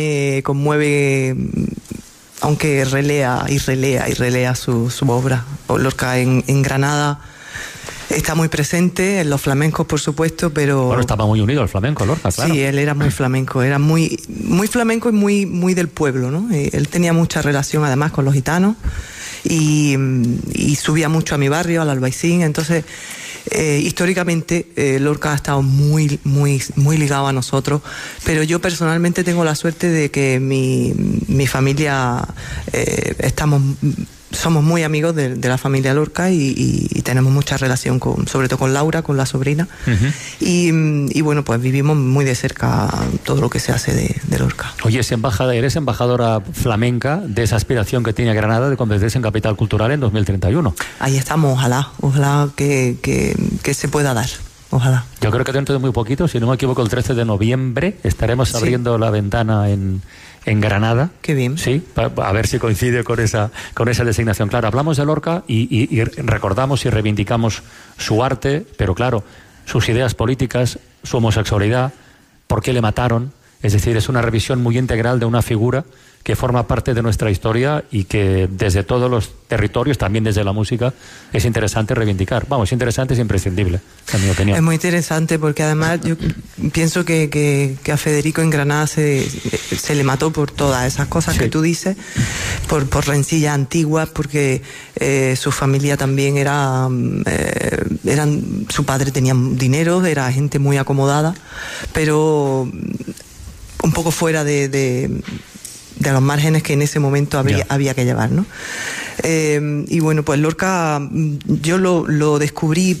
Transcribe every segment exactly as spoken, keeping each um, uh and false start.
Eh, conmueve, aunque relea y relea y relea su, su obra. Lorca en, en Granada está muy presente, en los flamencos por supuesto, pero... Bueno, estaba muy unido al flamenco, Lorca, claro. Sí, él era muy flamenco, era muy, muy flamenco y muy, muy del pueblo, ¿no? Él tenía mucha relación además con los gitanos y, y subía mucho a mi barrio, al Albaicín, entonces... Eh, históricamente eh, Lorca ha estado muy, muy, muy ligado a nosotros, pero yo personalmente tengo la suerte de que mi, mi familia eh, estamos, somos muy amigos de, de la familia Lorca y, y, y tenemos mucha relación con, sobre todo con Laura, con la sobrina, uh-huh. y, y bueno, pues vivimos muy de cerca todo lo que se hace de, de Lorca. Oye, es embajada, eres embajadora flamenca de esa aspiración que tiene Granada de convertirse en capital cultural en dos mil treinta y uno. Ahí estamos, ojalá, ojalá que, que, que se pueda dar. Ojalá. Yo creo que dentro de muy poquito, si no me equivoco, el trece de noviembre estaremos abriendo sí. la ventana en, en Granada. Qué bien. Sí, a ver si coincide con esa, con esa designación. Claro, hablamos de Lorca y, y, y recordamos y reivindicamos su arte, pero claro, sus ideas políticas, su homosexualidad, por qué le mataron. Es decir, es una revisión muy integral de una figura que forma parte de nuestra historia y que desde todos los territorios, también desde la música, es interesante reivindicar. Vamos, es interesante, es imprescindible, en mi opinión. Es muy interesante porque además yo pienso que, que, que a Federico en Granada se, se le mató por todas esas cosas sí. que tú dices, por, por rencillas antiguas, porque eh, su familia también era, eh, eran, su padre tenía dinero, era gente muy acomodada, pero un poco fuera de... de de los márgenes que en ese momento habría, yeah. había que llevar, ¿no? Eh, y bueno, pues Lorca yo lo, lo descubrí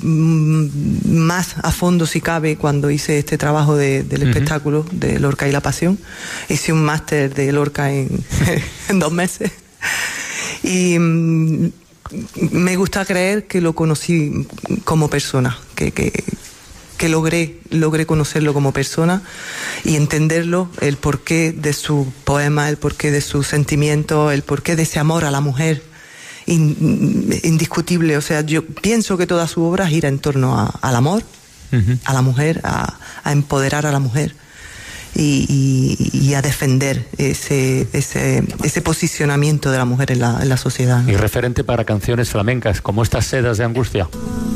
más a fondo, si cabe, cuando hice este trabajo de, del uh-huh. espectáculo de Lorca y la Pasión. Hice un máster de Lorca en, en dos meses y mm, me gusta creer que lo conocí como persona, que... que que logré, logré conocerlo como persona y entenderlo, el porqué de su poema, el porqué de sus sentimientos, el porqué de ese amor a la mujer indiscutible. O sea, yo pienso que toda su obra gira en torno a, al amor, uh-huh. a la mujer, a, a empoderar a la mujer y, y, y a defender ese, ese, ese posicionamiento de la mujer en la, en la sociedad, ¿no? Y referente para canciones flamencas como estas Sedas de Angustia.